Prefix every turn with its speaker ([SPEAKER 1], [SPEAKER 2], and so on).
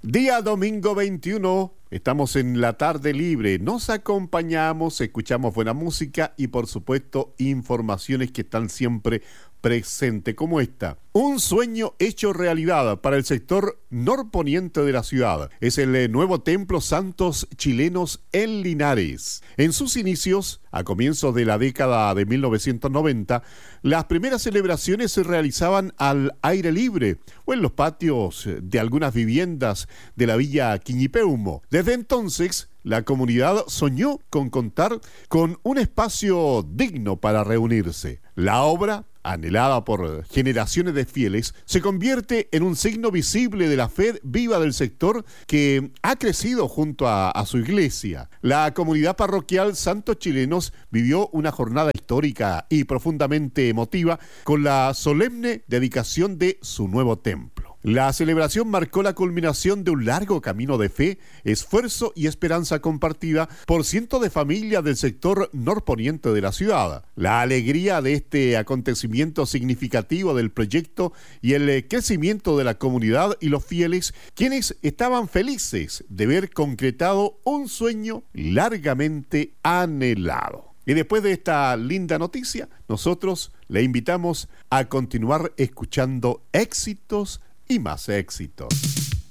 [SPEAKER 1] Día domingo 21, estamos en la tarde libre, nos acompañamos, escuchamos buena música y por supuesto informaciones que están siempre presentes como esta. Un sueño hecho realidad para el sector norponiente de la ciudad. Es el nuevo Templo Santos Chilenos en Linares. En sus inicios, a comienzos de la década de 1990, las primeras celebraciones se realizaban al aire libre o en los patios de algunas viviendas de la villa Quiñipeumo. Desde entonces, la comunidad soñó con contar con un espacio digno para reunirse. La obra, anhelada por generaciones de fieles, se convierte en un signo visible de la fe viva del sector que ha crecido junto a su iglesia. La comunidad parroquial Santos Chilenos vivió una jornada histórica y profundamente emotiva con la solemne dedicación de su nuevo templo. La celebración marcó la culminación de un largo camino de fe, esfuerzo y esperanza compartida por cientos de familias del sector norponiente de la ciudad. La alegría de este acontecimiento significativo del proyecto y el crecimiento de la comunidad y los fieles, quienes estaban felices de ver concretado un sueño largamente anhelado. Y después de esta linda noticia, nosotros le invitamos a continuar escuchando éxitos y más éxitos.